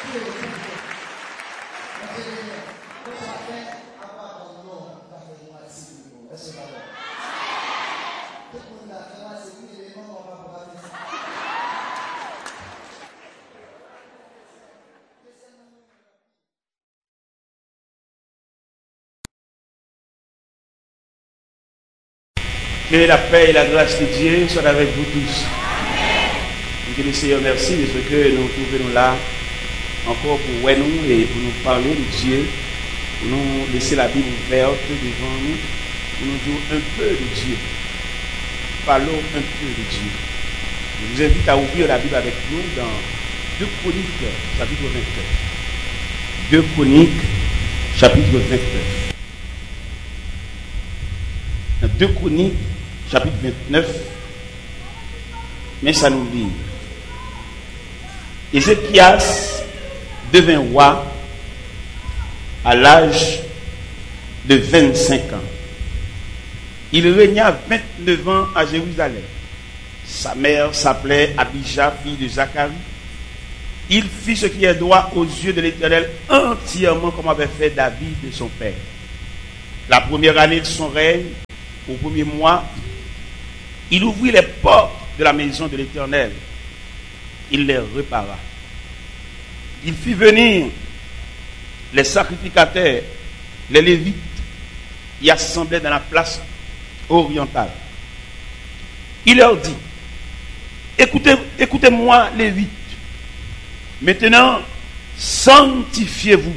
Que la paix et la grâce de Dieu soient avec vous tous. Que le Seigneur merci de ce que nous trouvons là encore pour nous et pour nous parler de Dieu, pour nous laisser la Bible ouverte devant nous, pour nous dire un peu de Dieu. Parlons un peu de Dieu. Je vous invite à ouvrir la Bible avec nous dans 2 Chroniques, chapitre 29. 2 Chroniques, chapitre 29. 2 Chroniques, chapitre 29, mais ça nous dit. Ézéchias devint roi à l'âge de 25 ans. Il régna 29 ans à Jérusalem. Sa mère s'appelait Abijah, fille de Zacharie. Il fit ce qui est droit aux yeux de l'Éternel entièrement comme avait fait David de son père. La première année de son règne, au premier mois, il ouvrit les portes de la maison de l'Éternel. Il les repara. Il fit venir les sacrificateurs, les Lévites, y assemblaient dans la place orientale. Il leur dit, écoutez-moi, Lévites, maintenant, sanctifiez-vous,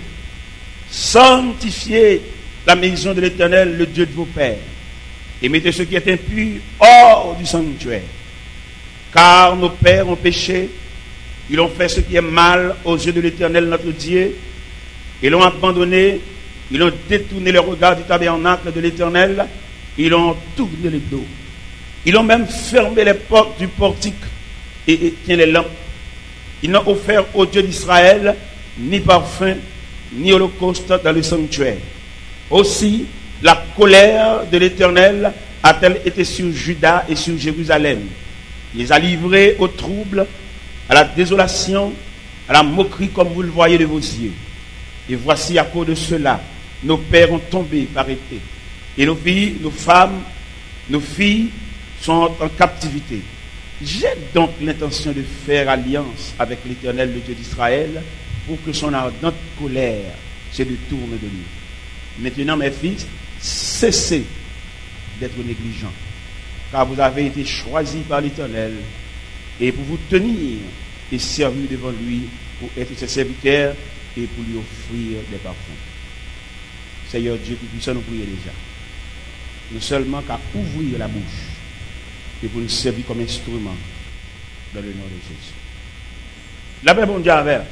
sanctifiez la maison de l'Éternel, le Dieu de vos pères, et mettez ce qui est impur hors du sanctuaire. Car nos pères ont péché, ils ont fait ce qui est mal aux yeux de l'Éternel notre Dieu, ils l'ont abandonné, ils ont détourné le regard du tabernacle de l'Éternel, ils ont tourné le dos. Ils ont même fermé les portes du portique et éteint les lampes. Ils n'ont offert au Dieu d'Israël ni parfum, ni holocauste dans le sanctuaire. Aussi, la colère de l'Éternel a-t-elle été sur Juda et sur Jérusalem. Il les a livrés au trouble, à la désolation, à la moquerie comme vous le voyez de vos yeux. Et voici à cause de cela, nos pères ont tombé par épée. Et nos filles, nos femmes, nos filles sont en captivité. J'ai donc l'intention de faire alliance avec l'Éternel, le Dieu d'Israël, pour que son ardente colère se détourne de nous. Maintenant, mes fils, cessez d'être négligents, car vous avez été choisis par l'Éternel, et pour vous tenir et servir devant lui, pour être ses serviteurs et pour lui offrir des parfums. Seigneur Dieu, qui puisse nous prier déjà. Nous seulement qu'à ouvrir la bouche et pour nous servir comme instrument dans le nom de Jésus. La paix, bon Dieu, avec.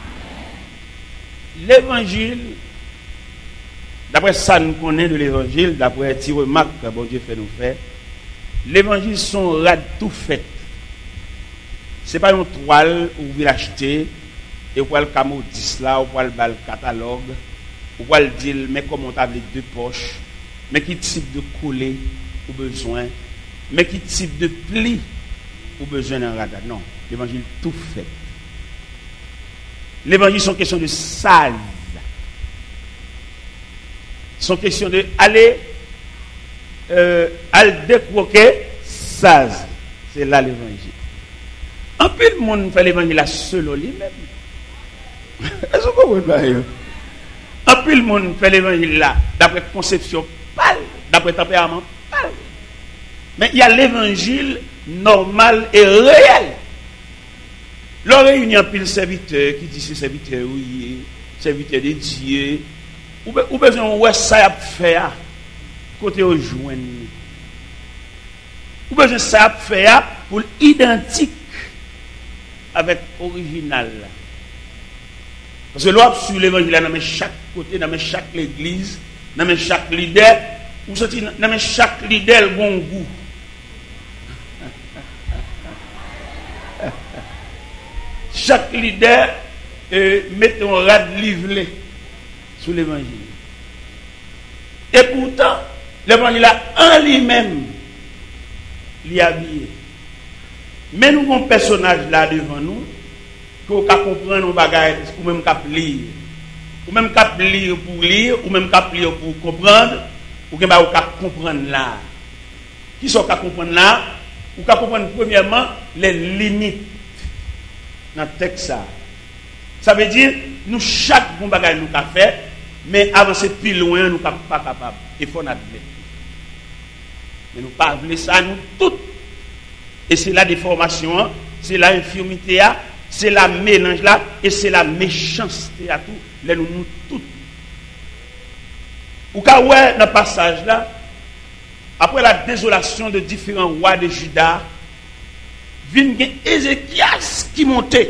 L'évangile, d'après ça nous connaissons de l'évangile, d'après les remarques que bon Dieu fait nous faire, l'évangile sont rad tout fait. Ce n'est pas une toile où vous voulez l'acheter et vous pouvez le camodis là, vous pouvez le catalogue, vous pouvez le dire, mais comment on a les deux poches, mais quel type de collet ou besoin, mais quel type de pli ou besoin d'un radar. Non, l'évangile tout fait. L'évangile sont question de sale. Sont question de aller décroquer saz. C'est là l'évangile. En plus, le monde fait l'évangile à seul lui-même. Est-ce que vous comprenez? En plus, le monde fait l'évangile là, d'après conception pâle, d'après tempérament pâle. Mais il y a l'évangile normal et réel. L'on réunit un pile serviteur qui dit c'est serviteur, oui, serviteur de Dieu. Ou besoin de ça à faire côté au joindre. Ou besoin de ça à faire pour identique avec original. Parce que l'on sur l'évangile dans chaque côté, dans chaque église, dans chaque leader, ou dans chaque leader bon goût. Chaque leader met un rad livré sous l'évangile. Et pourtant, l'évangile en lui-même l'y habillé. Mais nous avons un personnage là devant nous qu'on comprendre nos bagages, ou même qu'à lire. Ou même qu'à lire pour lire, ou même qu'à lire pour comprendre, ou qu'à comprendre là. Qui sont qu'à comprendre là? Ou qu'à comprendre premièrement les limites dans le texte. Ça veut dire, nous, chaque bon bagage nous avons fait, mais avancer plus loin, nous ne sommes pas capables. Il faut l'admettre. Mais nous ne pouvons pas ça, nous toutes. Et c'est la déformation, c'est la infirmité, c'est la mélange là, et c'est la méchanceté à tout. Là, nous toutes. Ou quand ouais, dans le passage là, après la désolation de différents rois de Juda, vient Ézéchias qui montait.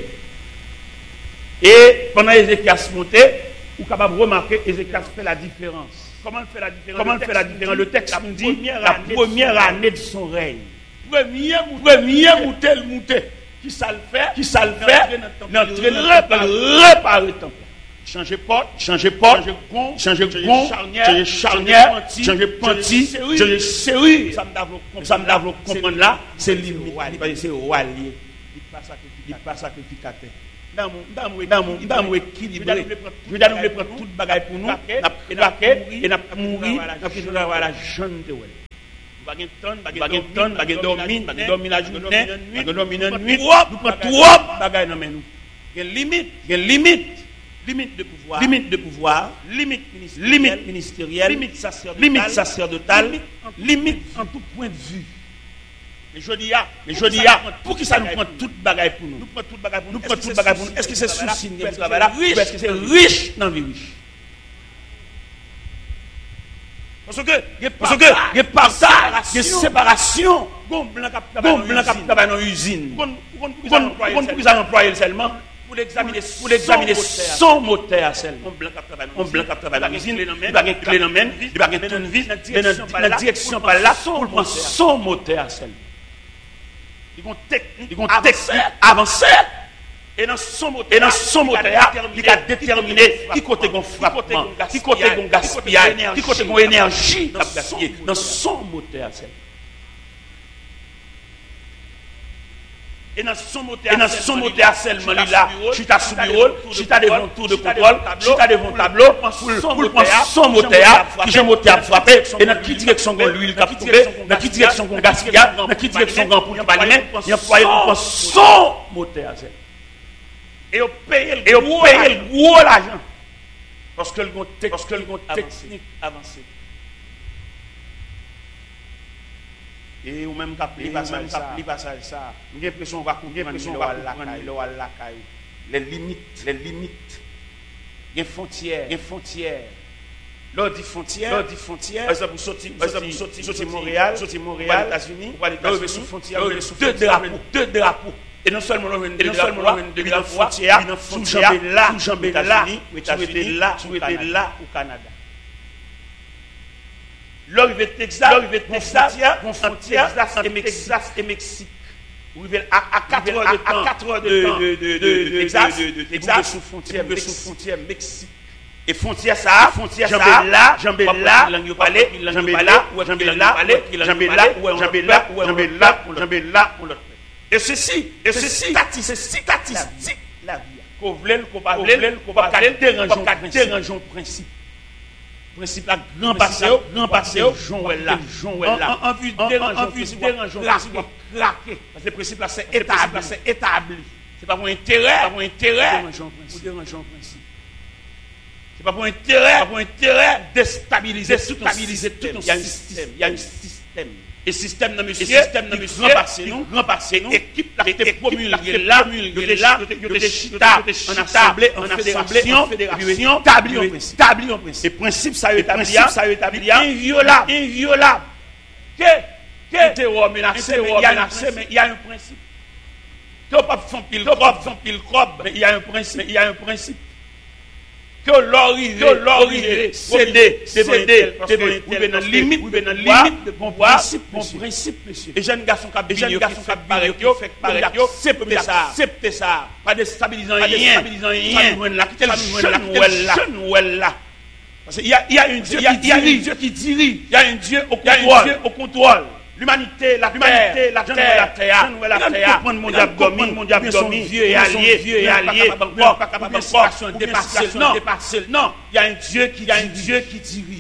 Et pendant Ézéchias montait, vous êtes capable de remarquer Ézéchias fait la différence. Comment il fait la différence? Comment il fait la différence? Le texte nous dit la première année de son règne. Premier mouté. Qui ça le fait? N'entrer réparer le temple. Changer porte, changer gond, changer charnière, changer panty, changer serrure. Ça me lave comprendre là, c'est limite. C'est roi lié. Il pas sacrificateur. Dans mon équilibré. Je dois nous prendre toute bagaille pour nous, et n'a mourir, n'a avoir la jeune de ouais. Bagay dormir la journée, dormir la nuit, nous prenons trop bagaille dans nous. Il y a limite de pouvoir, limite ministérielle, limite sacerdotale, limite en tout point de vue. Mais je dis, pour qui ça nous prend toute bagaille pour nous? Nous prenons toute bagaille pour nous. Est-ce que c'est souci de travail là? Est-ce que c'est riche dans la vie riche? Parce que il y a partage, il y a séparation. Gon blanc qui travaille dans l'usine. Pour qu'ils emploient seulement pour l'examiner son moteur seulement. On blanc qui travaille dans l'usine, il va gagner clé dans main, il va gagner tournevis dans la direction par là pour prendre son moteur seulement. Ils vont technique avancer. Et dans son moteur, il a déterminé qui côté qu'on frappement, qui côté qu'on gaspillage, qui côté qu'on énergie dans son moteur. Et dans son moteur seulement, là, je suis à sous bureau, je suis à devant tour de contrôle, je suis à devant tableau, pour prendre son moteur, qui j'ai moteur frapper, et dans quelle direction qu'on l'huile qui a trouvé, dans quelle direction qu'on gaspillage, dans quelle direction qu'on pour pas lui-même, il emploie pour prendre son moteur. Et on paye le gros l'argent. Parce que le technique avancée. Et ou même capli passage ça. J'ai l'impression qu'on va comprendre les limites. Il y a frontières. Lors dit frontière. Par exemple, vous sortez Montréal, États-Unis, vous avez sous frontière, deux drapeaux. Et non seulement depuis la frontière, sous jambé là, vous étiez là au Canada. L'arrivée de Texas, frontière Texas et Mexique. Vous arrivez à 4 heures de Texas, sous frontière Mexique. Et frontière ça, jambé là, et ceci, statistique la vie. Qu'on voulait, qu'on pas dérangeons principe. Principe la grand passé, Jean là. En vue dérangeons, craquer. Parce que le principe là c'est établi. C'est pas mon intérêt, dérangeons principe. C'est pas pour intérêt déstabiliser tout. Il y a un système. Et système dans monsieur, grand passé nous, équipe la été promulguée là, en assemblée, fédération, établi en principe. Et principe ça établi, inviolable. Que terror menacé, mais il y a un principe. Que pas font pile crobe, mais il y a un principe. Que l'orivé, céder, vous dans limite de bon principe, monsieur. Et jeunes garçons qui accepter ça, pas déstabilisant rien, là. Parce qu'il y a un Dieu qui dirige, il y a un Dieu au contrôle. L'humanité, la terre, comprendre mon diable dormi, Dieu est allié, pas capable de dépasser. Non, il y a un Dieu qui dirige.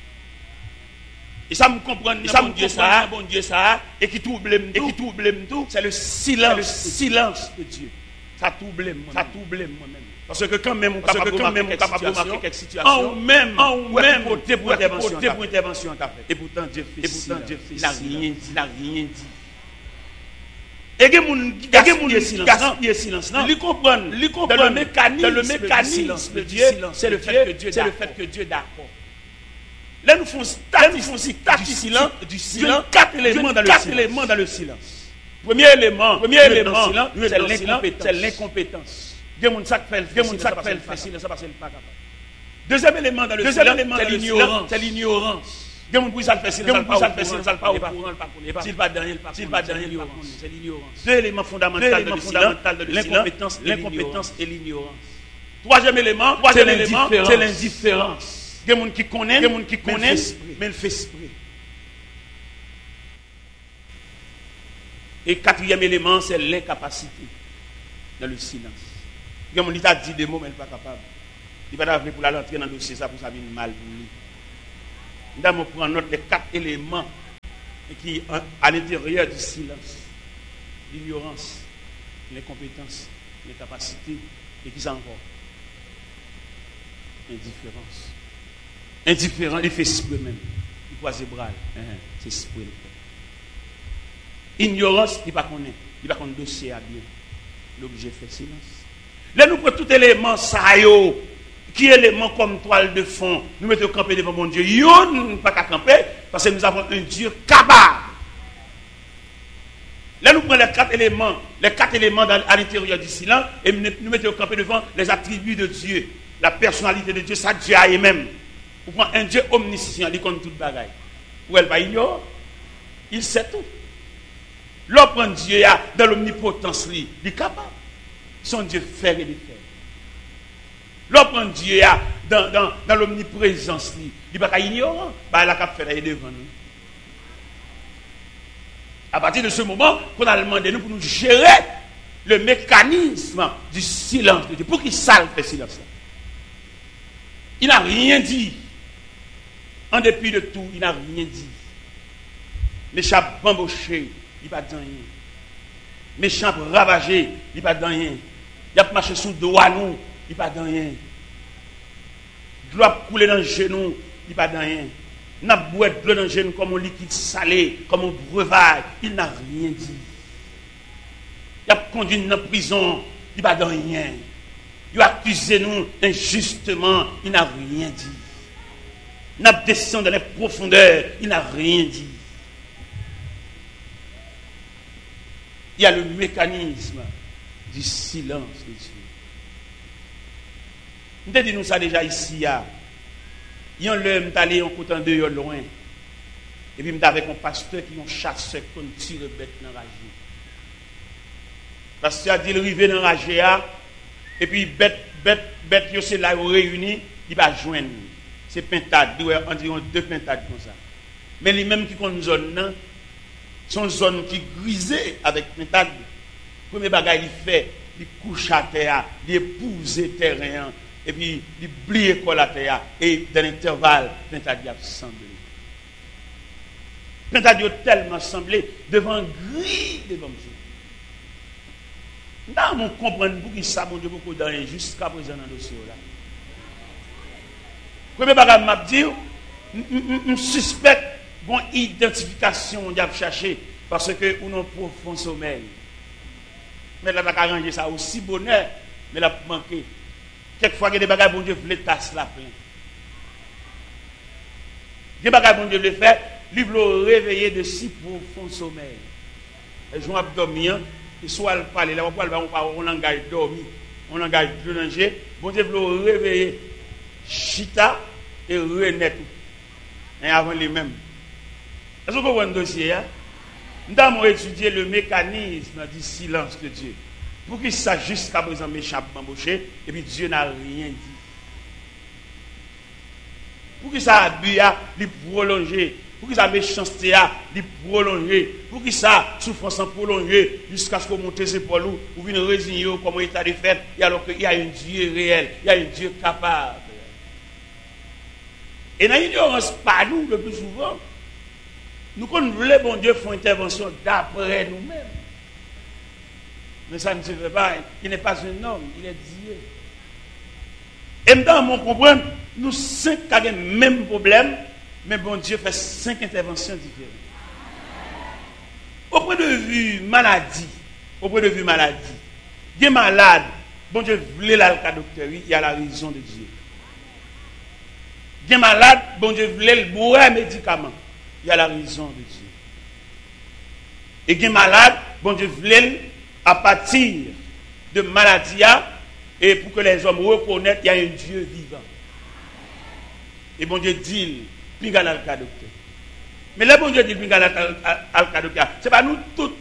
Et ça me comprend, bon Dieu ça, et qui trouble tout, c'est le silence de Dieu. Ça trouble moi-même. Parce que quand même on capable de remarquer quelque situation, en même côté pour intervention. Et pourtant Dieu fait il n'a rien dit. Et il y a des gens qui silence. Ils comprennent le mécanisme de Dieu, c'est le fait que Dieu est d'accord. Là nous faisons du silence, quatre éléments dans le silence. Premier élément, c'est l'incompétence. Il y a des gens qui fait silence parce qu'ils ne sont pas capables. Deuxième élément dans le silence, c'est l'ignorance. Il y a des gens qui fait silence parce qu'ils ne sont pas au courant. S'il pas dans rien, c'est l'ignorance. Deux éléments fondamentaux dans le silence, l'incompétence et l'ignorance. Troisième élément, c'est l'indifférence. Il y a des gens qui connaissent, mais ils font esprit. Et quatrième élément, c'est l'incapacité dans le silence. Il y a des gens qui disent des mots, mais ils ne sont pas capables. Il va pas pour l'entrer dans le dossier, ça pour ça vient mal pour lui. Nous allons prendre note des quatre éléments qui à l'intérieur du silence. L'ignorance, l'incompétence, l'incapacité, et qui sont encore indifférent, il fait esprit même. Il croise les bras. C'est esprit. Ignorance, il ne connaît pas. Il ne connaît pas le dossier à bien. L'objet fait silence. Là, nous prenons tout élément, ça y est, qui est élément comme toile de fond. Nous mettons camper devant mon Dieu. Nous ne pouvons pas camper parce que nous avons un Dieu capable. Là, nous prenons les quatre éléments à l'intérieur du silence et nous mettons camper devant les attributs de Dieu. La personnalité de Dieu, ça Dieu a même. Vous prenez un Dieu omniscient, il connaît toute bagaille. Ou elle va ignorer, il sait tout. L'homme prend Dieu dans l'omnipotence, il est capable. Son Dieu fait et défait. L'homme prend Dieu dans l'omniprésence, il n'est pas ignorant, il a qu'à faire devant nous. À partir de ce moment, qu'on a demandé nous pour nous gérer le mécanisme du silence de Dieu. Pour qu'il salle fait silence. Il n'a rien dit. En dépit de tout, il n'a rien dit. Méchant bamboché, il n'a pas dit rien. Méchant ravagé, il n'a pas dit rien. Il a marché sous le dos à nous, il n'a pas dit rien. L'eau a coulé dans le genou, il n'a pas dit rien. Il n'a pas de l'eau dans le genou comme un liquide salé, comme un breuvage, il n'a rien dit. Il a conduit dans la prison, il n'a pas dit rien. Il a accusé nous injustement, il n'a rien dit. Il a descendu dans les profondeurs, il n'a rien dit. Il y a le mécanisme du silence de Dieu. Nous avons dit nous ça déjà ici. Il y a un homme qui est allé en côté de loin. Et puis, avec un pasteur qui est un chasseur qui tire bête dans la rage. Le pasteur a dit il arrive dans la rage. Et puis, bête, c'est là où réunis, il va joindre. C'est pintade, environ 2 pintades comme ça. Mais les mêmes qui ont une zone, sont une zone qui grisée avec pintade. Le premier bagage, il fait, il couche à terre, il épouse le terrain, et puis il plie l'école à terre, et dans l'intervalle, pintade a semblé. Pintade a tellement semblé devant gris devant Dieu. Nous comprenons pour qui ça, mon Dieu, beaucoup d'années, jusqu'à présent dans le dossier là. Premier bagage m'a dit, je suspecte une identification de chercher parce que nous avons un profond sommeil. Mais là, on a arrangé ça aussi bonheur, mais là, manqué. Quelquefois, il y a des bagages bon Dieu voulait tasser la plein. Des bagages bon Dieu voulait faire, lui voulait réveiller de si profond sommeil. Et je vais dormir, et soit elle parle, là, on engage dormir, on engage danger. Bon Dieu voulait réveiller Chita et René tout. Et avant les mêmes. Est-ce que vous voyez un dossier? Nous avons étudié le mécanisme du silence de Dieu. Pour qu'il sache jusqu'à présent méchant embauché, et puis Dieu n'a rien dit. Pour qu'il s'habille, il prolonger Pour que sa méchanceté a prolongé. Pour que sa souffrance a prolongé jusqu'à ce qu'on monte ses épaules ou vienne résigner comme état de fait. Et alors qu'il y a un Dieu réel, il y a un Dieu capable. Et dans l'ignorance, pas nous, le plus souvent, nous voulons bon Dieu faire intervention d'après nous-mêmes. Mais ça ne se fait pas. Il n'est pas un homme, il est Dieu. Et maintenant, on comprend, nous 5 avons le même problème, mais bon Dieu fait 5 interventions différentes. Au point de vue maladie, il est malade, bon Dieu voulait la docteur, il y a la raison de Dieu. Il est malade, bon Dieu voulait le boire médicament, il y a la raison de Dieu. Et il est malade, bon Dieu voulait à partir de maladie, et pour que les hommes reconnaissent qu'il y a un Dieu vivant. Et bon Dieu dit, pingal al docteur. Mais là, bon Dieu dit, pingal al docteur, ce n'est pas nous tous.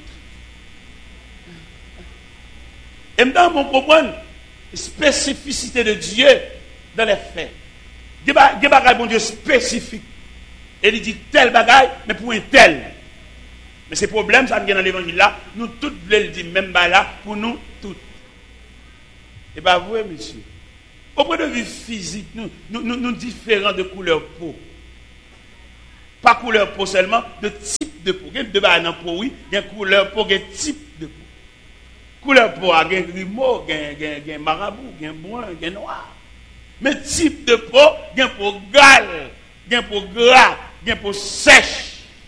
Et maintenant, on comprend la spécificité de Dieu dans les faits. Il y a des bagages, bon Dieu, spécifiques. Et il dit tel bagaille, mais pour un tel. Mais ces problèmes, ça vient dans l'évangile là, nous tous voulons le dire, même là, pour nous tous. Et bien, vous, monsieur, au point de vue physique, nous différents de couleur peau. Pas couleur peau seulement, de type de peau. Il y a deux bagages dans peau, oui, il y a couleur peau, il y a type de peau. Couleur peau, il y a grimo, il y a marabout, il y a brun, il y a noir. Mais type de peau, il y a peau gale, il y a peau gras, il y a peau sèche.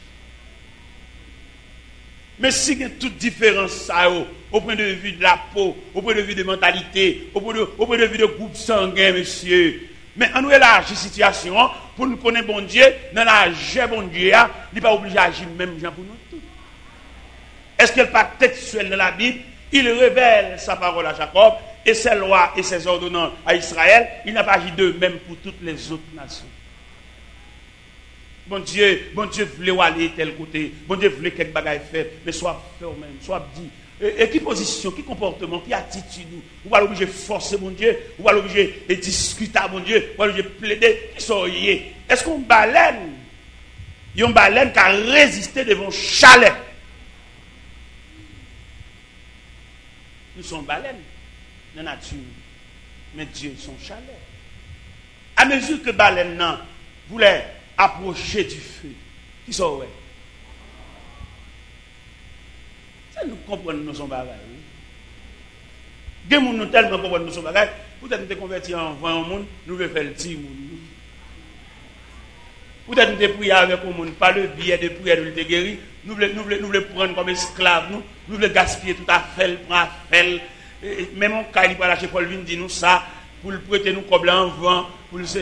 Mais si il y a toute différence au point de vue de la peau, au point de vue de mentalité, au point de vue de groupe sanguin, monsieur. Mais on nous élargit la situation pour nous connaître bon Dieu, dans la jeu bon Dieu, il n'est pas obligé d'agir même gens pour nous tous. Est-ce qu'il n'est pas textuel dans la Bible? Il révèle sa parole à Jacob et ses lois et ses ordonnances à Israël. Il n'a pas agi de même pour toutes les autres nations. Bon Dieu voulait aller tel côté. Bon Dieu voulait quelque bagaille faire. Mais soit fait au même, soit dit. Et qui position, qui comportement, qui attitude. Ou pas l'obligé de forcer mon Dieu. Ou pas l'obligé de discuter à mon Dieu. Ou pas l'obligé de plaider. Qui sont liés. Est-ce qu'on baleine? Il y a une baleine qui a résisté devant chalet. Nous sommes baleines dans la nature. Mais Dieu son chalet. À mesure que baleine non, voulait approcher du feu. Qui sont ouais? Ça nous comprenons nous sommes bagages. Des gens nous tellement comprennent nous sommes bagages. Peut-être nous sommes convertis en voyant monde, nous voulons faire le petit monde. Peut-être nous sommes priés avec le monde, pas le billet de prière de le guérir. Nous voulons prendre comme esclaves, nous voulons gaspiller tout à fait, prendre à faire. Même en cas, il va lâcher Paul Vin dit nous ça, pour le prêter nous comme en vent, pour le.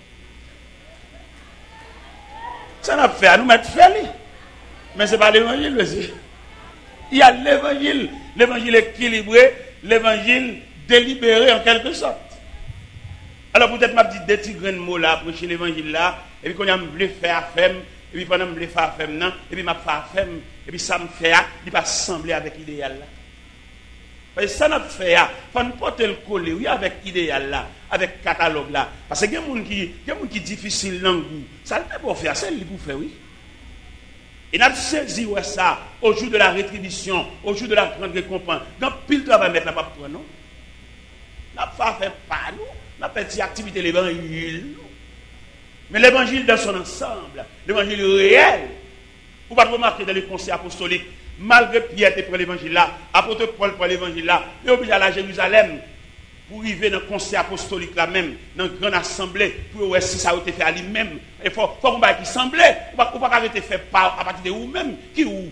Ça n'a fait à nous mettre faire. Mais ce n'est pas l'évangile, monsieur. Il y a l'évangile. L'évangile équilibré, l'évangile délibéré en quelque sorte. Alors peut-être m'a dit des petits grains de mots là, prêcher l'évangile là, et puis quand on me faire femme, et puis pendant que je me faire femme, non, et puis m'a faire femme, et puis ça me fait, il va sembler avec l'idéal là. Parce que ça n'a fait, il faut nous porter le coller, oui, avec l'idéal là, avec le catalogue là. Parce qu'il y a des gens qui sont difficiles dans le goût. Ça ne peut pas faire, c'est lui pour faire, oui. Et nous avons saisi ça au jour de la rétribution, au jour de la grande récompense. Donc, pile de travail mettre la pape pour nous. Nous n'avons pas fait pas nous. Nous avons fait activité de l'évangile. Mais l'évangile dans son ensemble, l'évangile réel, vous ne pouvez pas remarquer dans les conseils apostoliques, malgré Pierre qui prend l'évangile là, apôtre Paul prend l'évangile là, il est obligé d'aller à Jérusalem pour arriver dans le conseil apostolique là même, dans une grande assemblée, pour voir si ça a été fait à lui-même. Il faut qu'on va qui semblait, ou pas arrêter faire à partir de vous-même, qui ou.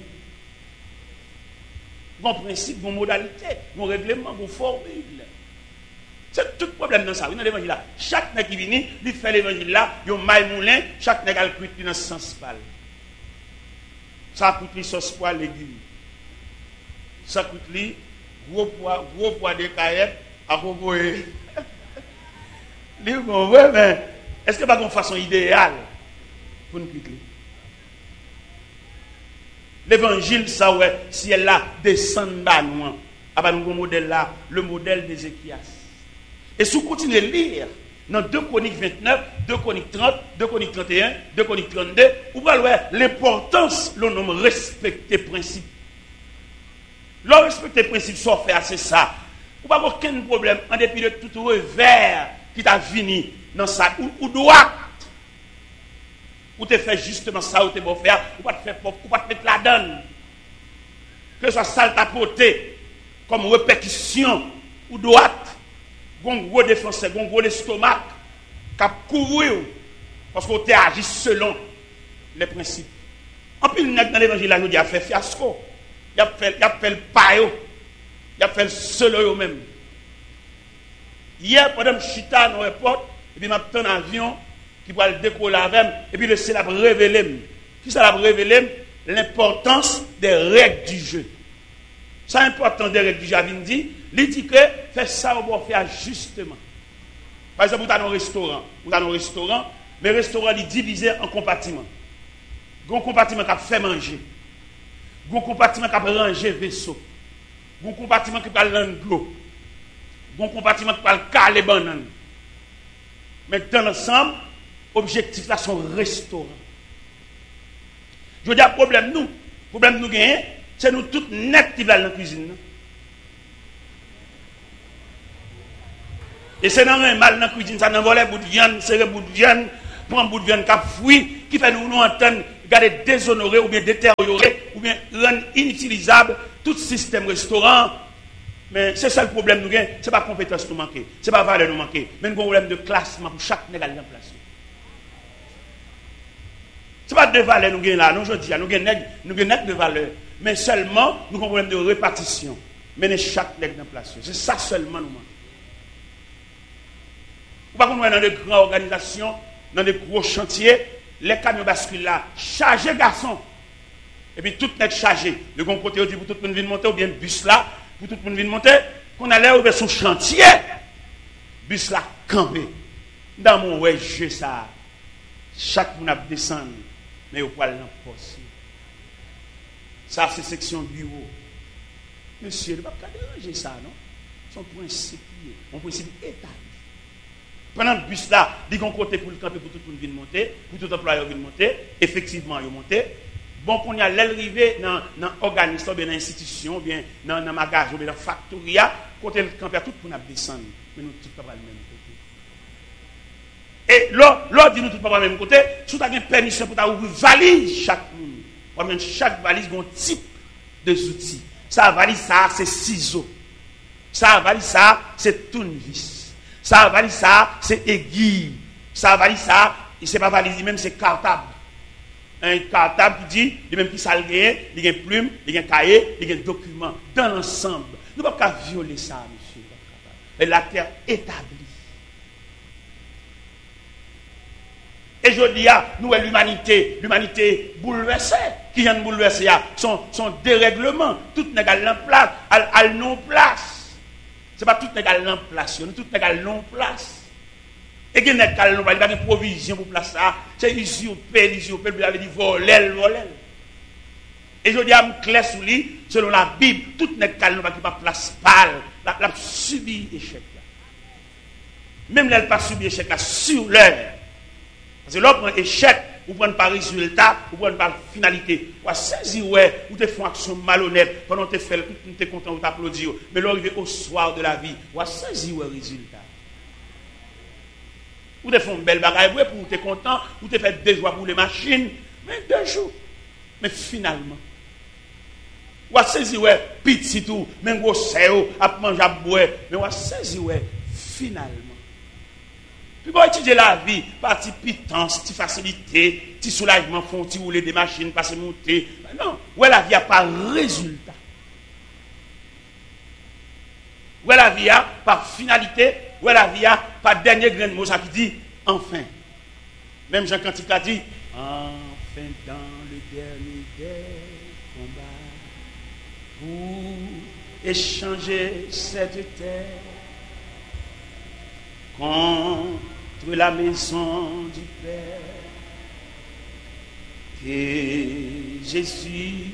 Bon principe, bon modalité, bon règlement, bon formule. C'est tout le problème dans ça, oui, dans l'évangile là. Chaque nègre qui vient, il fait l'évangile là, il y a un maille moulin, chaque nègre a le cuit dans ce sens pâle. Ça coûte les sauce poil légumes. Ça coûte les gros poids de caillettes à proposer. Mais est-ce que pas une façon idéale pour nous quitter? L'évangile, ça ouais, si elle là descend bas nous, avec un modèle là, le modèle d'Ézéchias. Et si vous continuez à lire dans 2 Chroniques 29, 2 Chroniques 30, 2 Chroniques 31, 2 Chroniques 32, vous voyez l'importance, le nom respecter principe. Le respecter principe, soit fait, c'est ça. Vous n'avez aucun problème, en dépit de tout revers qui t'a fini dans ça, ou droit. Ou te fait justement ça, ou te bon faire, ou pas te faire ou pas te mettre la donne. Que ce soit ça t'a porté comme répétition ou droite, un gros défenseur, un gros estomac, qui a couru parce qu'on t'a agi selon les principes. En plus, dans l'évangile, là, nous dit, il a fait fiasco, il a fait le payo, il a fait le solo même. Hier, pendant que je suis dans l'aéroport, et puis je suis en avion, qui va le décoller avec, et puis le ciel a révélé. Qui ça a révélé? L'importance des règles du jeu. C'est important des règles du jeu. Il dit que fait ça, on va faire justement. Par exemple, vous avez un restaurant. Mais le restaurant est divisé en compartiments. Il y a un compartiment qui a fait manger. Il y a un compartiment qui a rangé vaisseau. Il y a un compartiment qui a l'eau. Il y a un compartiment qui a caler banane. Mais dans l'ensemble, l'objectif là, c'est un restaurant. Je veux dire, problème nous gagnons, c'est nous tous net qui va dans la cuisine. Et c'est dans un mal dans la cuisine, ça n'envole un bout de viande, c'est un bout de viande, prend un bout de viande qui a fouillé, qui fait nous entendre, garder déshonorer ou bien détériorer, ou bien rendre inutilisable tout système restaurant. Mais c'est ça le problème nous gagnons, ce n'est pas compétence nous manquer, ce n'est pas valeur nous manquer, mais nous avons un problème de classement pour chaque négal en place. Ce n'est pas de valeur nous gagnons là, nous je dis, nous gagnons de valeur, mais seulement nous avons un problème de répartition. Mener chaque nègre en place. C'est ça seulement nous manquons. Par contre, dans de grandes organisations, dans de gros chantiers, les camions basculent là, chargés garçons. Et puis tout n'est chargé. Le bon côté, on dit pour tout le monde venir monter, ou bien bus là, pour tout le monde venir monter, qu'on allait ouvrir son chantier. Bus là, campé. Dans mon ouais, jeu ça. Chaque monde a descendu, mais au poil dans poste. Ça, c'est section bureau. Monsieur, il ne va pas déranger ça, non? Son principe, un principe établi. Pendant le bus là, il y a un côté pour le camper pour tout le monde venir monter, pour tout employeur venir monter, effectivement, il monter. Bon, qu'on y a l'arrivée dans l'organisme, dans l'institution, bien dans le magasin, bien dans la factoria, côté le camper, tout le monde descendre. Mais nous, tout le monde le même côté. Et l'autre dit nous, tout le monde le même côté, si tu as une permission pour ouvrir valise chaque monde. Chaque valise a un type de outils. Ça, valise ça, c'est ciseaux. Ça, valise ça, c'est tournevis. Ça, valise ça, c'est aiguille. Ça, valise ça, c'est pas valise, même c'est cartable. Un cartable qui dit, il même qui ça il y a une plume, il y a un cahier, il y a un document. Dans l'ensemble. Nous ne pouvons pas violer ça, monsieur. Et la terre établie. Et je dis à nous, l'humanité bouleversée, qui vient de bouleverser, son dérèglement, tout n'est qu'à l'en-place, à non-place. Ce n'est pas tout n'est qu'à l'en-place, tout n'est qu'à l'en-place. Et qui n'est qu'à l'en-place, il y a une provision pour place ça. C'est usurpé, il avait dit voler. Et je dis à me clair sous lui, selon la Bible, tout n'est qu'à l'en-place qui n'a pas place pâle, la subi échec. Même là, elle n'a pas subi échec, là, sur l'heure. Parce que là, on prend échec, ou prend pas résultat, ou prend pas finalité. Ou saisir, ouais, ou te font action malhonnête, pendant que tu fais, tu es content, ou t'applaudis. Mais là, arrivé au soir de la vie, ou saisir, ouais, résultat. Ou te font une belle bagaille, ouais, pour tu es content, ou te fait 2 jours pour les machines, mais 2 jours. Mais finalement, ou saisir, ouais, petit tout, même gros séo, à manger, à boire, mais ou saisir, ouais, finalement. Puis pour étudier la vie, partie pitance, petite facilité, petit soulagement, font petit rouler des machines, passer monter. Non, ouais la vie a pas résultat. Ouais la vie a pas finalité, ouais la vie a pas dernier grain de mot ça qui dit enfin. Même Jean Cantique a dit enfin dans le dernier des combats pour échanger cette terre contre la maison du Père, que Jésus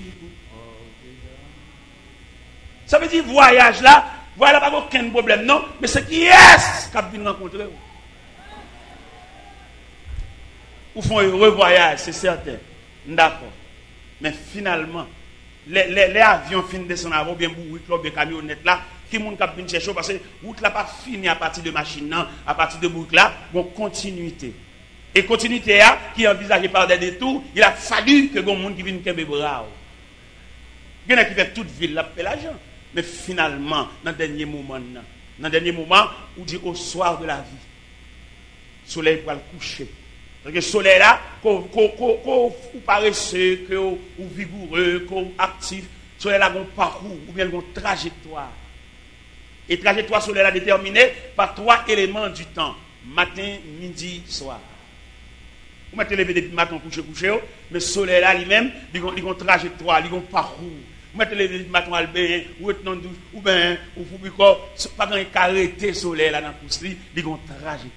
ça veut dire voyage là, pas aucun problème, non, mais c'est qui est-ce qu'a venu rencontrer. ou font un revoyage, c'est certain. D'accord. Mais finalement, les avions finissent de descendre avant, bien route là, bien camionnette là, qui monde qui vient chercher parce que route là pas fini à partir de machine là, à partir de route là, bon continuité. Et continuité là, qui est envisagée par des détours, il a fallu que les gens qui viennent kembe bras. Il y en a qui fait toute ville là fait l'argent. Mais finalement, dans le dernier moment, on dit au soir de la vie, le soleil va le coucher. Parce que le soleil là, qu'on paresseux, qu'on vigoureux, qu'on actif, le soleil là, un parcours, ou bien une trajectoire. Et trajectoire soleil là déterminée par 3 éléments du temps. Matin, midi, soir. Vous mettez lever depuis matin, coucher, mais le soleil là lui-même, il a une trajectoire, il a un parcours. Vous mettez lever depuis matin, ou retenant douche, ou bien, ou pas quand il arrêté le soleil là dans le pouce, il a une trajectoire.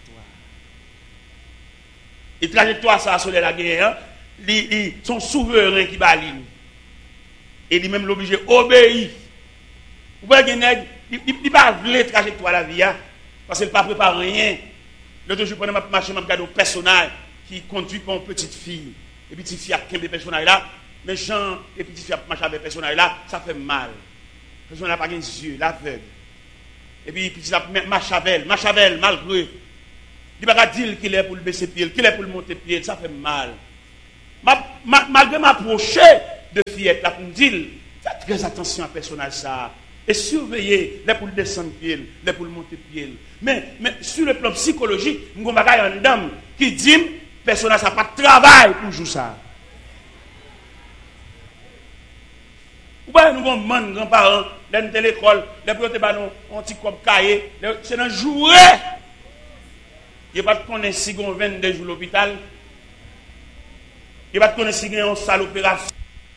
Et trajectoire, ça, soleil là, son souverain qui va l'île. Et lui-même l'obligé d'obéir. Vous voyez, il ne pas voulu trajectoire la vie, parce qu'il ne pas préparé rien. L'autre jour, pendant ma marche, je regarde un personnage qui conduit pour une petite fille. Et petite fille a 15 personnages là. Mais Jean et petite fille a marché avec personnage là, ça fait mal. Le personnage n'a pas les yeux, l'aveugle. Et puis petite fille a marché malgré. Il ne va pas dire qu'il est pour le baisser pied, qu'il est pour le monter pied, ça fait mal. Malgré m'approcher de fillette là pour me dire, faites très attention à personnage ça. Et surveiller les pour le descendre pied, les pour le monter pied. Mais sur le plan psychologique, nous avons une dame qui dit, personnage ça pas de travail pour jouer ça. Ou bien nous avons des grands-parents, dans l'école, les pilotes ont un petit comme cahier, c'est un jouet. Il n'y a pas de connaître si on 22 jours à l'hôpital. Il n'y a pas de connaître si on a une salle d'opération.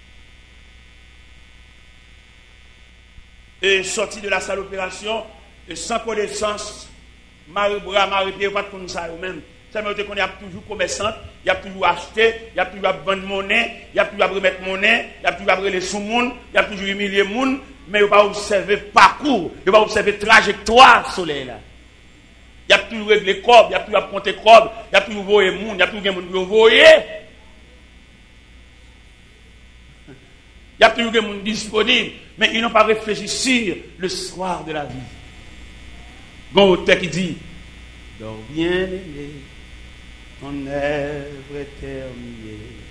Et sorti de la salle d'opération, et sans connaissance, Marie-Bras, Marie-Pierre, il n'y a pas de connaître ça eux-mêmes. Seulement qu'on y a toujours commerçant, il y a toujours acheté, il y a toujours vendre monnaie, il y a toujours remettre monnaie, il y a toujours brûler sous monde, il y a toujours humilier monde, mais il ne va pas observer parcours, il va observer trajectoire soleil là. Il y a toujours réglé corps, il y a toujours compter corps, il y a toujours voyer monde, il y a toujours monde qui voyer. Il y a toujours des gens disponibles, mais ils n'ont pas réfléchi sur le soir de la vie. Bon auteur qui dit, dors bien aimé, ton œuvre est terminée.